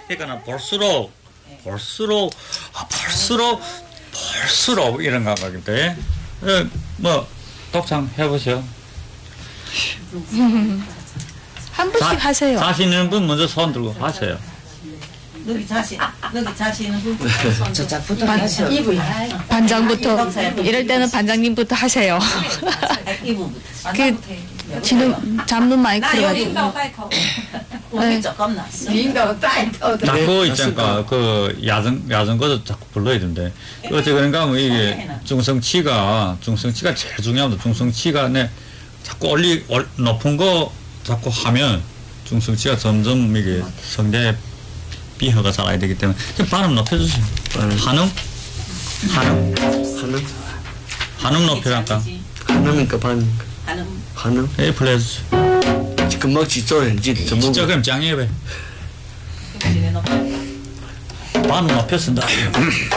그러니까 볼수록 이런 감각인데 뭐 독창 해보세요. 한 분씩 하세요. 자신 있는 분 먼저 손 들고 하세요. 너기 자신 있는 분 저작부터 하시오. 반장부터 이럴 때는 반장님부터 하세요. 이분부터. 그 지금 잡는 마이크로 가지고. 우리 조금 났어. 자꾸 있잖아 그 야전거도 자꾸 불러야 된대. 어째 그런가 하면 이게 중성치가 제일 중요합니다. 중성치가 자꾸 높은 거 자꾸 하면 중성치가 점점 이게 성대 비허가 살아야 되기 때문에 좀 발음 높여주세요. 한음 높여랄까? 한음이니까 반음이니까. 한음. A 플레스. 금방 지조는지 전부. 진짜 그럼 짱이에 배. 발음 높였습니다.